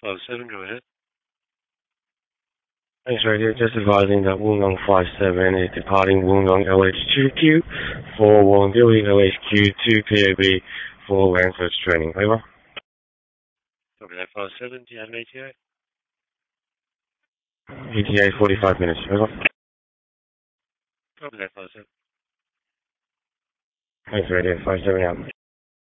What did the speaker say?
7, go ahead. Thanks, Radio. Just advising that Wollongong 57 is departing Wollongong LH2Q for Wollongong LHQ to PAB for land search training. Over. Copy that, 7. Do you have an ATA? ETA 45 minutes. Over. Copy that, 7. Thanks, Radio. 57 out.